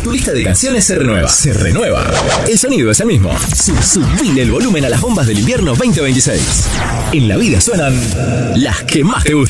tu lista de canciones se renueva. Se renueva. El sonido es el mismo. Subile el volumen a las bombas del invierno 2026. En la vida suenan las que más te gustan.